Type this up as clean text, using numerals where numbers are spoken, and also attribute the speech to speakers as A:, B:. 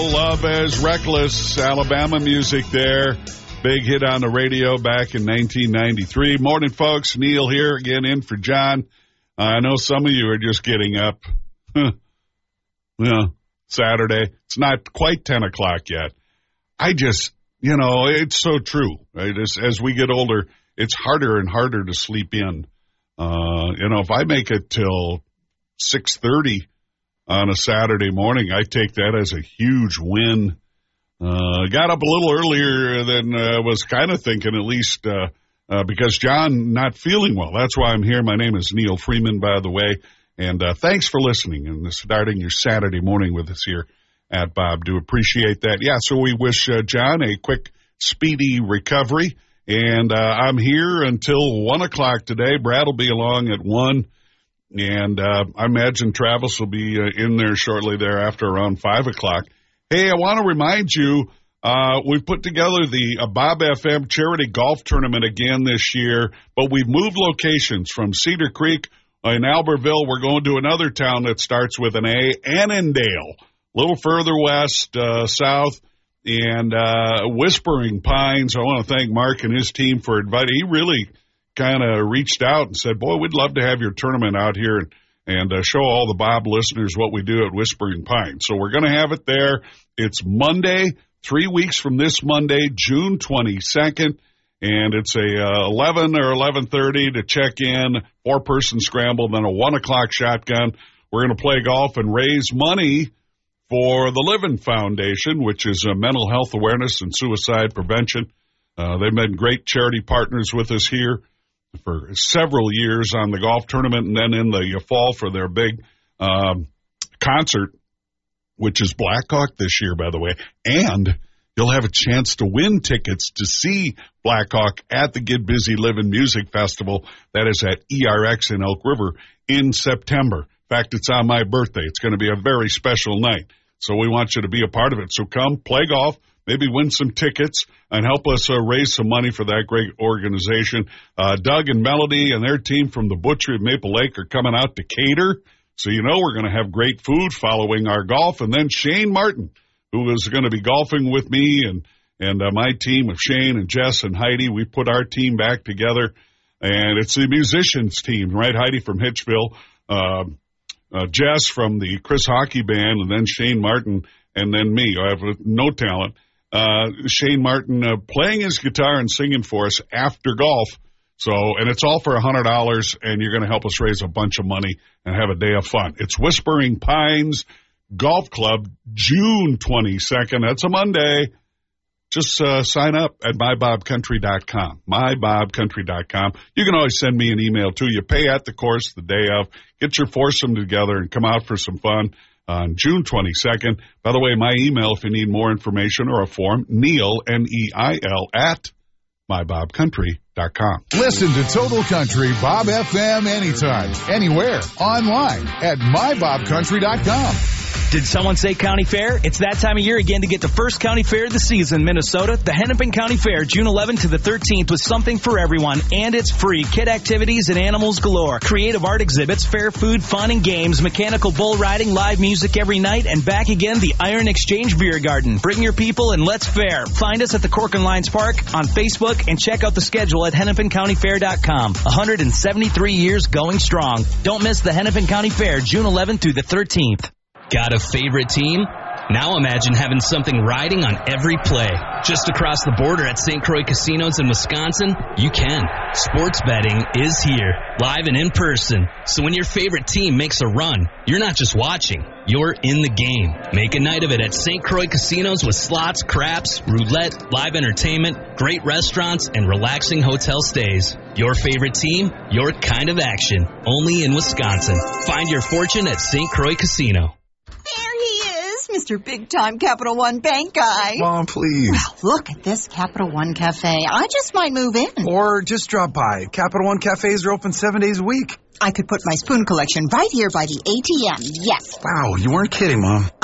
A: Love as Reckless, Alabama music there. Big hit on the radio back in 1993. Morning, folks. Neil here again in for John. I know some of you are just getting up. Saturday. It's not quite 10 o'clock yet. It's so true. Right? As we get older, it's harder and harder to sleep in. If I make it till 6:30 on a Saturday morning, I take that as a huge win. Got up a little earlier than I was kind of thinking, at least because John not feeling well. That's why I'm here. My name is Neil Freeman, by the way, and thanks for listening and starting your Saturday morning with us here at Bob. Do appreciate that. Yeah, so we wish John a quick, speedy recovery, and I'm here until 1 o'clock today. Brad will be along at 1. And I imagine Travis will be in there shortly thereafter around 5 o'clock. Hey, I want to remind you, we've put together the Bob FM Charity Golf Tournament again this year, but we've moved locations from Cedar Creek in Albertville. We're going to another town that starts with an A, Annandale, a little further west, south, and Whispering Pines. I want to thank Mark and his team for inviting. He really kind of reached out and said, boy, we'd love to have your tournament out here and show all the Bob listeners what we do at Whispering Pines. So we're going to have it there. It's Monday, 3 weeks from this Monday, June 22nd, and it's a 11 or 11:30 to check in, 4-person scramble, then a 1 o'clock shotgun. We're going to play golf and raise money for the Living Foundation, which is mental health awareness and suicide prevention. They've been great charity partners with us here for several years on the golf tournament, and then in the fall for their big concert, which is Blackhawk this year, by the way. And you'll have a chance to win tickets to see Blackhawk at the Get Busy Living Music Festival. That is at ERX in Elk River in September. In fact, it's on my birthday. It's going to be a very special night. So we want you to be a part of it. So come, play golf, maybe win some tickets, and help us raise some money for that great organization. Doug and Melody and their team from the Butchery of Maple Lake are coming out to cater. So we're going to have great food following our golf. And then Shane Martin, who is going to be golfing with me and my team of Shane and Jess and Heidi. We put our team back together, and it's the musicians team, right? Heidi from Hitchville, Jess from the Chris Hockey Band, and then Shane Martin, and then me. I have no talent. Shane Martin playing his guitar and singing for us after golf. So, and it's all for $100, and you're going to help us raise a bunch of money and have a day of fun. It's Whispering Pines Golf Club, June 22nd. That's a Monday. Just sign up at mybobcountry.com. Mybobcountry.com. You can always send me an email, too. You pay at the course the day of. Get your foursome together and come out for some fun on June 22nd. By the way, my email, if you need more information or a form, Neil, Neil, at mybobcountry.com.
B: Listen to Total Country Bob FM anytime, anywhere, online at mybobcountry.com.
C: Did someone say county fair? It's that time of year again to get the first county fair of the season, Minnesota. The Hennepin County Fair, June 11th to the 13th, with something for everyone, and it's free. Kid activities and animals galore. Creative art exhibits, fair food, fun and games, mechanical bull riding, live music every night, and back again, the Iron Exchange Beer Garden. Bring your people and let's fair. Find us at the Cork and Lines Park on Facebook and check out the schedule at HennepinCountyFair.com. 173 years going strong. Don't miss the Hennepin County Fair, June 11th through the 13th.
D: Got a favorite team? Now imagine having something riding on every play. Just across the border at St. Croix Casinos in Wisconsin, you can. Sports betting is here, live and in person. So when your favorite team makes a run, you're not just watching, you're in the game. Make a night of it at St. Croix Casinos with slots, craps, roulette, live entertainment, great restaurants, and relaxing hotel stays. Your favorite team, your kind of action. Only in Wisconsin. Find your fortune at St. Croix Casino.
E: Mr. Big-Time Capital One Bank guy.
F: Mom, please.
E: Well, look at this Capital One Cafe. I just might move in.
F: Or just drop by. Capital One Cafes are open 7 days a week.
E: I could put my spoon collection right here by the ATM. Yes.
F: Wow, you weren't kidding, Mom.